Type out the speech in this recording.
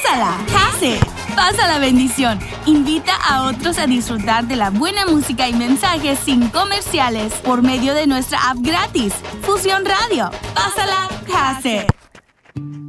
Pásala, Hace. Pasa la bendición. Invita a otros a disfrutar de la buena música y mensajes sin comerciales por medio de nuestra app gratis, Fusión Radio. Pásala, Hace.